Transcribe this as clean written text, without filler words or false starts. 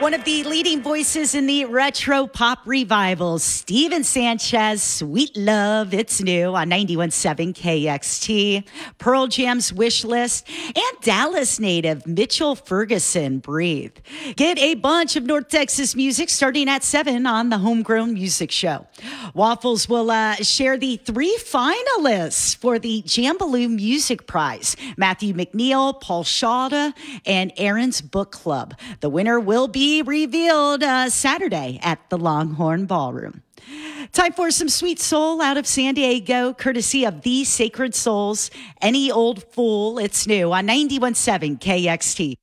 One of the leading voices in the retro pop revival, Steven Sanchez, Sweet Love, It's New on 91.7 KXT, Pearl Jam's Wish List, and Dallas native Mitchell Ferguson, Breathe. Get a bunch of North Texas music starting at 7 on the Homegrown Music Show. Waffles will share the 3 finalists for the Jambaloo Music Prize, Matthew McNeil, Paul Shawda, and Aaron's Book Club. The winner will be revealed Saturday at the Longhorn Ballroom. Time for some sweet soul out of San Diego, courtesy of The Sacred Souls. Any Old Fool, It's New on 91.7 KXT.